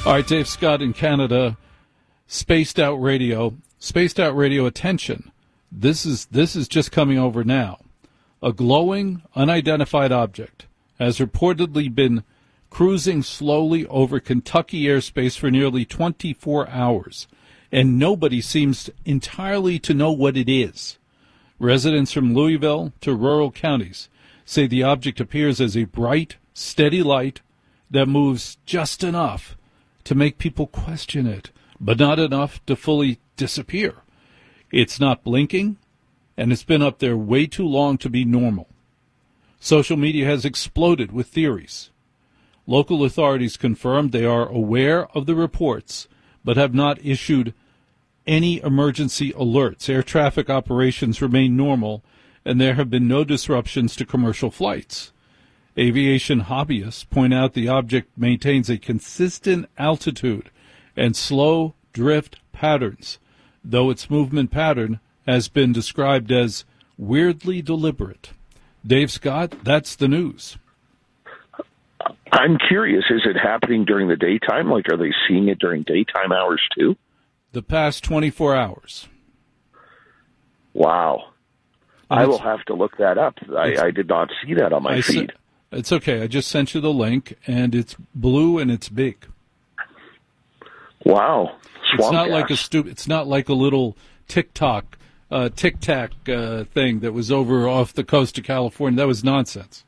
All right, Dave Scott in Canada, Spaced Out Radio. Spaced Out Radio, attention. This is just coming over now. A glowing, unidentified object has reportedly been cruising slowly over Kentucky airspace for nearly 24 hours, and nobody seems entirely to know what it is. Residents from Louisville to rural counties say the object appears as a bright, steady light that moves just enough to make people question it, but not enough to fully disappear. It's not blinking, and it's been up there way too long to be normal. Social media has exploded with theories. Local authorities confirmed they are aware of the reports, but have not issued any emergency alerts. Air traffic operations remain normal, and there have been no disruptions to commercial flights. Aviation hobbyists point out the object maintains a consistent altitude and slow drift patterns, though its movement pattern has been described as weirdly deliberate. Dave Scott, that's the news. I'm curious, is it happening during the daytime? Like, are they seeing it during daytime hours too? The past 24 hours. Wow. I will have to look that up. I did not see that on my feed. It's okay. I just sent you the link, and it's blue and it's big. Wow. It's not like it's not like a little Tic Tac thing that was over off the coast of California. That was nonsense.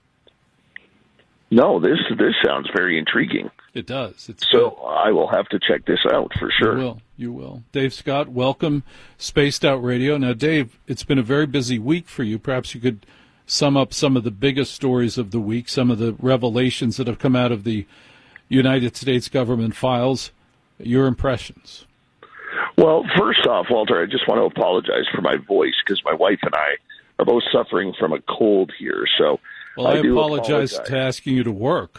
No, this sounds very intriguing. It does. I will have to check this out for sure. You will. Dave Scott, welcome, Spaced Out Radio. Now, Dave, it's been a very busy week for you. Perhaps you could sum up some of the biggest stories of the week, some of the revelations that have come out of the United States government files. Your impressions. Well, first off, Walter, I just want to apologize for my voice because my wife and I are both suffering from a cold here. So, I apologize to asking you to work.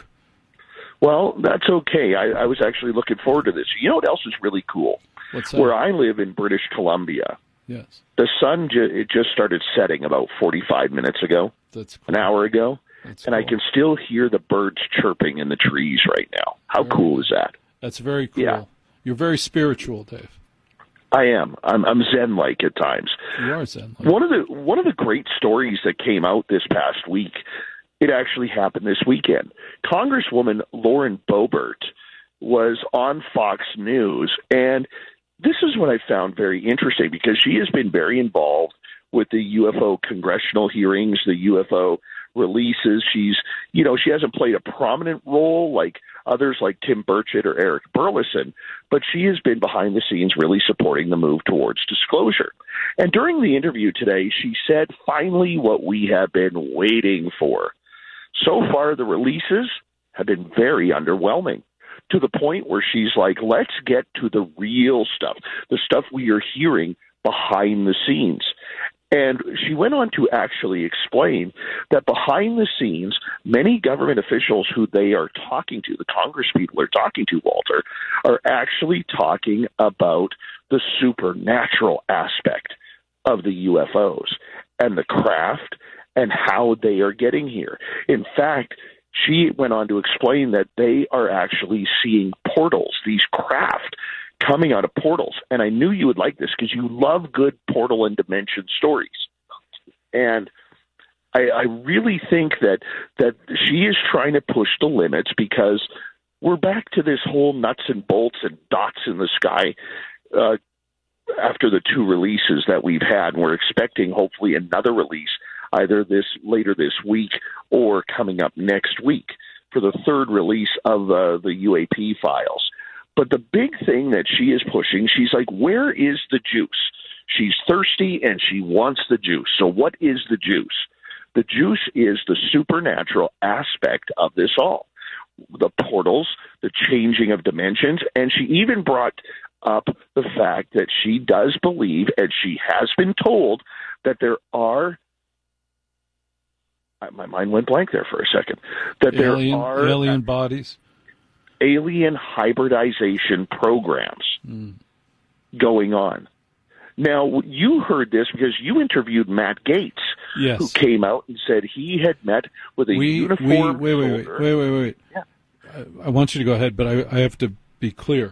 Well, that's okay. I was actually looking forward to this. You know what else is really cool? What's that? Where I live in British Columbia, yes, the sun it just started setting about 45 minutes ago, that's cool. An hour ago, that's and cool. I can still hear the birds chirping in the trees right now. How cool is that? That's very cool. Yeah. You're very spiritual, Dave. I am. I'm Zen-like at times. You are Zen-like. One of the great stories that came out this past week, it actually happened this weekend. Congresswoman Lauren Boebert was on Fox News, and this is what I found very interesting because she has been very involved with the UFO congressional hearings, the UFO releases. She hasn't played a prominent role like others like Tim Burchett or Eric Burlison, but she has been behind the scenes really supporting the move towards disclosure. And during the interview today, she said, finally, what we have been waiting for. So far, the releases have been very underwhelming, to the point where she's like, let's get to the real stuff, the stuff we are hearing behind the scenes. And she went on to actually explain that behind the scenes, many government officials who they are talking to, the Congress people are talking to, Walter, are actually talking about the supernatural aspect of the UFOs and the craft and how they are getting here. In fact, she went on to explain that they are actually seeing portals, these craft coming out of portals. And I knew you would like this because you love good portal and dimension stories. And I really think that she is trying to push the limits because we're back to this whole nuts and bolts and dots in the sky after the two releases that we've had. And we're expecting hopefully another release either later this week or coming up next week for the third release of the UAP files. But the big thing that she is pushing, she's like, where is the juice? She's thirsty and she wants the juice. So what is the juice? The juice is the supernatural aspect of this all. The portals, the changing of dimensions, and she even brought up the fact that she does believe, and she has been told, that there are my mind went blank there for a second, that there are alien bodies, alien hybridization programs going on. Now, you heard this because you interviewed Matt Gaetz, yes, who came out and said he had met with a uniformed soldier. Wait. Yeah. I want you to go ahead, but I have to be clear.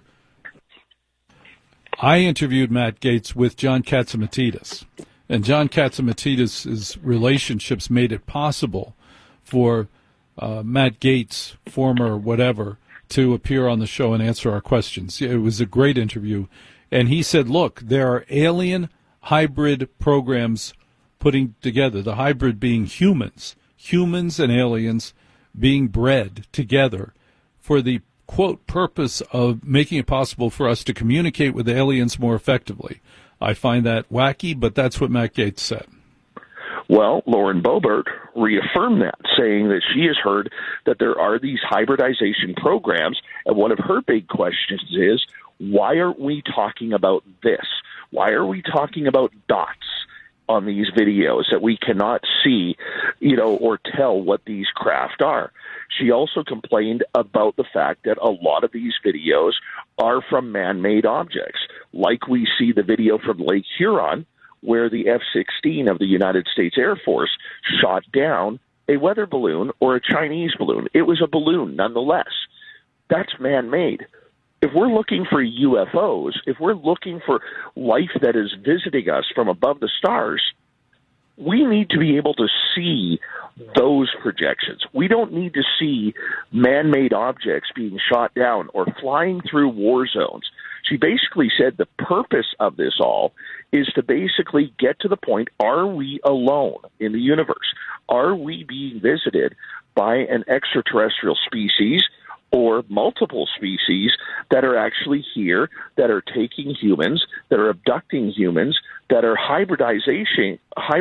I interviewed Matt Gaetz with John Catsimatidis, and John Catsimatidis' relationships made it possible for Matt Gaetz, former whatever, to appear on the show and answer our questions. It was a great interview. And he said, look, there are alien hybrid programs putting together, the hybrid being humans and aliens being bred together for the, quote, purpose of making it possible for us to communicate with aliens more effectively. I find that wacky, but that's what Matt Gaetz said. Well, Lauren Boebert reaffirmed that, saying that she has heard that there are these hybridization programs, and one of her big questions is, why aren't we talking about this? Why are we talking about dots on these videos that we cannot see, or tell what these craft are? She also complained about the fact that a lot of these videos are from man-made objects, like we see the video from Lake Huron, where the F-16 of the United States Air Force shot down a weather balloon or a Chinese balloon. It was a balloon nonetheless. That's man-made. If we're looking for UFOs, if we're looking for life that is visiting us from above the stars, we need to be able to see those projections. We don't need to see man-made objects being shot down or flying through war zones. She basically said the purpose of this all is to basically get to the point, are we alone in the universe? Are we being visited by an extraterrestrial species or multiple species that are actually here, that are taking humans, that are abducting humans, that are hybridizing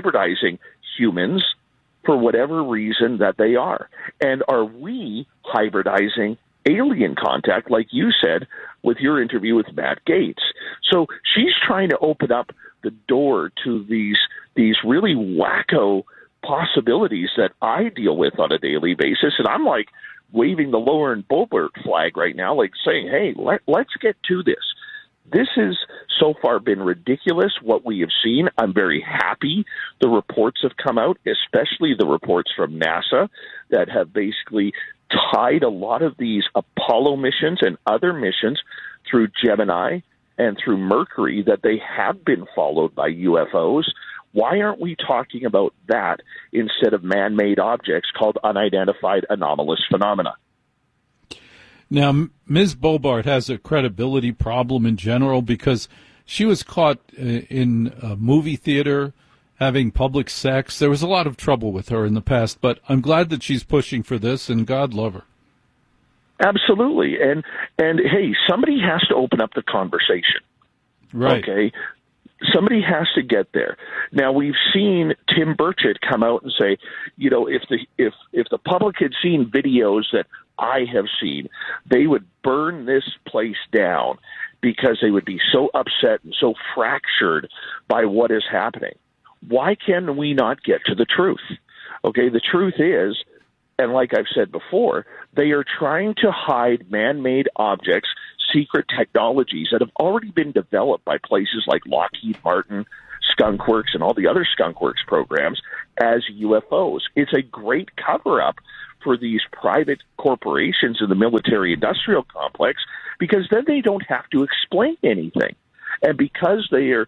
humans for whatever reason that they are? And are we hybridizing alien contact, like you said, with your interview with Matt Gaetz? So she's trying to open up the door to these really wacko possibilities that I deal with on a daily basis. And I'm like waving the Lauren Boebert flag right now, like saying, hey, let's get to this. This has so far been ridiculous, what we have seen. I'm very happy the reports have come out, especially the reports from NASA that have basically tied a lot of these Apollo missions and other missions through Gemini and through Mercury, that they have been followed by UFOs. Why aren't we talking about that instead of man-made objects called unidentified anomalous phenomena? Now, Ms. Boebert has a credibility problem in general because she was caught in a movie theater having public sex. There was a lot of trouble with her in the past, but I'm glad that she's pushing for this, and God love her. Absolutely. And hey, somebody has to open up the conversation. Right. Okay. Somebody has to get there. Now, we've seen Tim Burchett come out and say, if the public had seen videos that I have seen, they would burn this place down because they would be so upset and so fractured by what is happening. Why can we not get to the truth? Okay, the truth is, and like I've said before, they are trying to hide man-made objects, secret technologies that have already been developed by places like Lockheed Martin, Skunk Works, and all the other Skunk Works programs as UFOs. It's a great cover-up for these private corporations in the military-industrial complex, because then they don't have to explain anything. And because they are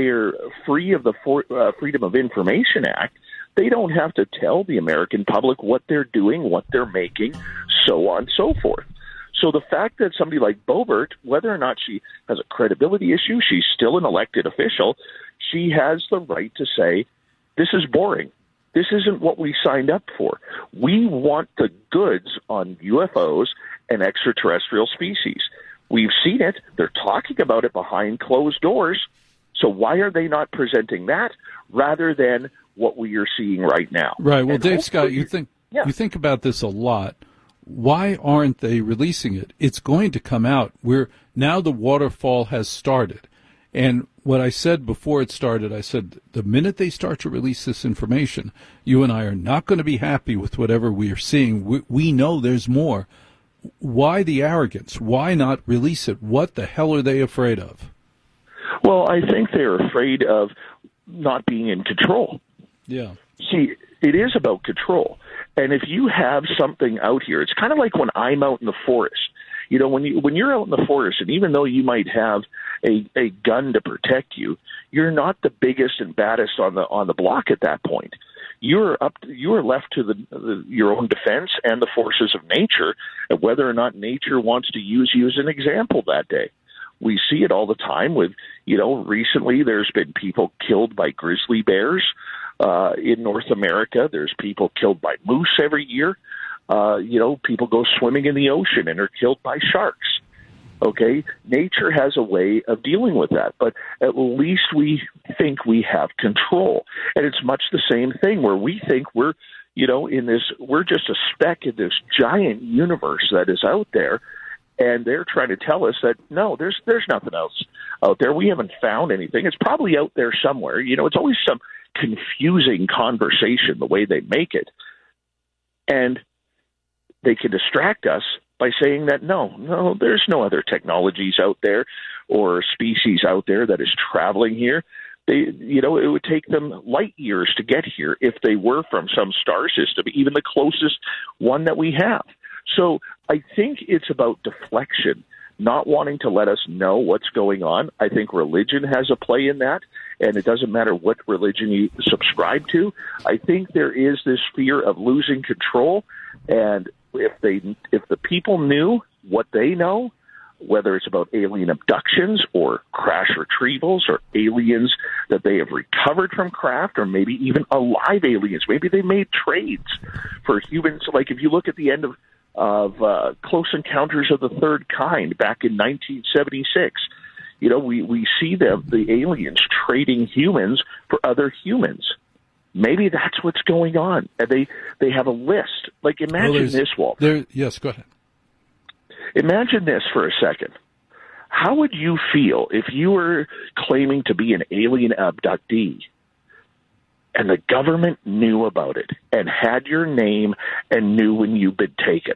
free of the Freedom of Information Act, they don't have to tell the American public what they're doing, what they're making, so on and so forth. So the fact that somebody like Boebert, whether or not she has a credibility issue, she's still an elected official, she has the right to say, this is boring. This isn't what we signed up for. We want the goods on UFOs and extraterrestrial species. We've seen it. They're talking about it behind closed doors. So why are they not presenting that rather than what we are seeing right now? Right. Well, and Dave Scott, you think about this a lot. Why aren't they releasing it? It's going to come out. Now the waterfall has started. And what I said before it started, I said, the minute they start to release this information, you and I are not going to be happy with whatever we are seeing. We know there's more. Why the arrogance? Why not release it? What the hell are they afraid of? Well, I think they're afraid of not being in control. Yeah. See, it is about control. And if you have something out here, it's kind of like when I'm out in the forest. You know, when you're out in the forest, and even though you might have a gun to protect you, you're not the biggest and baddest on the block at that point. You are left to your own defense and the forces of nature, and whether or not nature wants to use you as an example that day. We see it all the time with, recently there's been people killed by grizzly bears in North America. There's people killed by moose every year. People go swimming in the ocean and are killed by sharks. Okay, nature has a way of dealing with that, but at least we think we have control. And it's much the same thing where we think we're just a speck in this giant universe that is out there, and they're trying to tell us that, no, there's nothing else out there. We haven't found anything. It's probably out there somewhere. It's always some confusing conversation the way they make it. And they can distract us by saying that, no, there's no other technologies out there or species out there that is traveling here. It would take them light years to get here if they were from some star system, even the closest one that we have. So I think it's about deflection, not wanting to let us know what's going on. I think religion has a play in that, and it doesn't matter what religion you subscribe to. I think there is this fear of losing control, and if the people knew what they know, whether it's about alien abductions or crash retrievals or aliens that they have recovered from craft, or maybe even alive aliens, maybe they made trades for humans. Like if you look at the end of Close Encounters of the Third Kind back in 1976, we see the aliens trading humans for other humans. Maybe that's what's going on. And they have a list. Like, imagine this, Walter. Yes, go ahead. Imagine this for a second. How would you feel if you were claiming to be an alien abductee and the government knew about it and had your name and knew when you'd been taken,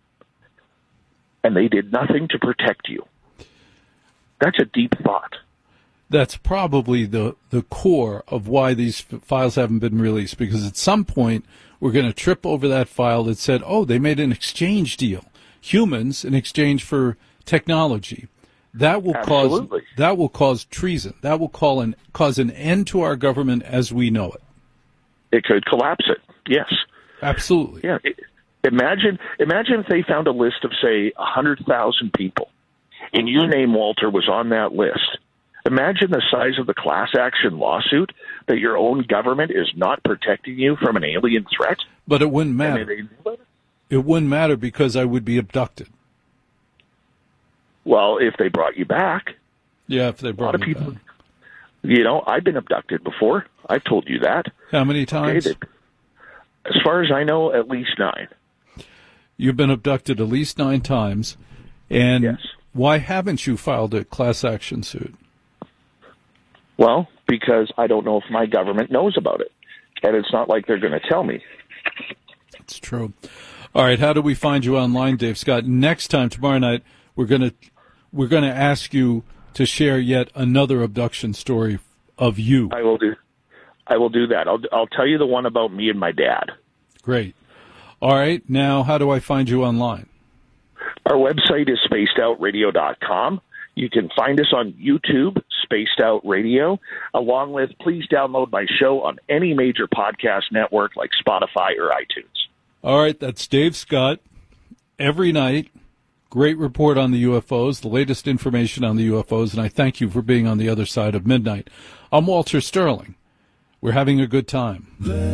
and they did nothing to protect you? That's a deep thought. That's probably the core of why these files haven't been released, because at some point we're going to trip over that file that said, they made an exchange deal, humans in exchange for technology. That will cause treason. That will cause an end to our government as we know it. It could collapse it. Yes, absolutely. Yeah. Imagine if they found a list of, say, 100,000 people, and your name, Walter, was on that list. Imagine the size of the class action lawsuit that your own government is not protecting you from an alien threat. But it wouldn't matter. It wouldn't matter because I would be abducted. Well, if they brought you back. Yeah, if they brought me back. I've been abducted before. I've told you that. How many times? Okay, as far as I know, at least 9. You've been abducted at least 9 times. And yes. Why haven't you filed a class action suit? Well, because I don't know if my government knows about it. And it's not like they're going to tell me. It's true. All right, how do we find you online, Dave Scott? Next time, tomorrow night, we're going to ask you to share yet another abduction story of you. I will do that. I'll tell you the one about me and my dad. Great. All right, now how do I find you online? Our website is spacedoutradio.com. You can find us on YouTube, Spaced Out Radio, along with please download my show on any major podcast network like Spotify or iTunes. All right, that's Dave Scott. Every night, great report on the UFOs, the latest information on the UFOs, and I thank you for being on the other side of midnight. I'm Walter Sterling. We're having a good time.